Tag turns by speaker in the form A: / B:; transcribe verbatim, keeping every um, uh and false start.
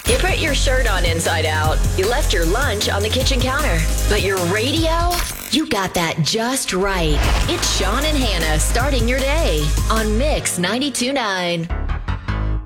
A: You put your shirt on inside out. You left your lunch on the kitchen counter. But your radio? You got that just right. It's Sean and Hannah starting your day on Mix ninety-two point nine.